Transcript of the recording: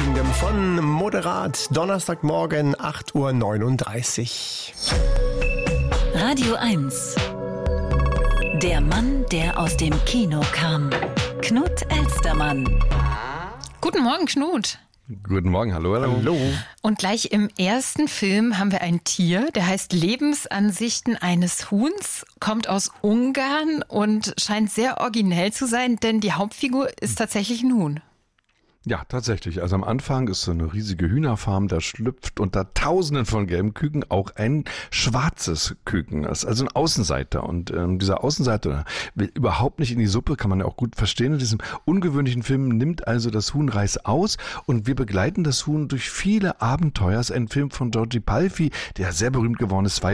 Kingdom von Moderat. Donnerstagmorgen, 8:39 Uhr. Radio 1. Der Mann, der aus dem Kino kam. Knut Elstermann. Guten Morgen, Knut. Guten Morgen, hallo. Hallo. Und gleich im ersten Film haben wir ein Tier, der heißt Lebensansichten eines Huhns, kommt aus Ungarn und scheint sehr originell zu sein, denn die Hauptfigur ist tatsächlich ein Huhn. Ja, tatsächlich. Also am Anfang ist so eine riesige Hühnerfarm, da schlüpft unter Tausenden von gelben Küken auch ein schwarzes Küken. Das ist also ein Außenseiter. Und dieser Außenseiter will überhaupt nicht in die Suppe, kann man ja auch gut verstehen. In diesem ungewöhnlichen Film nimmt also das Huhn Reis aus und wir begleiten das Huhn durch viele Abenteuer. Es ist ein Film von Giorgi Palfi, der sehr berühmt geworden ist,